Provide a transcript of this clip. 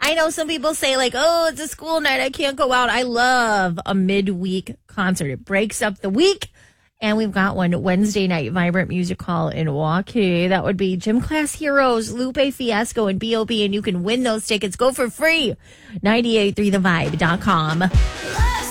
I know some people say like, oh, it's a school night, I can't go out. I love a midweek concert. It breaks up the week. And we've got one Wednesday night, Vibrant Music Hall in Waukee. That would be Gym Class Heroes, Lupe Fiasco, and B.O.B. And you can win those tickets. Go for free. 98.3thevibe.com.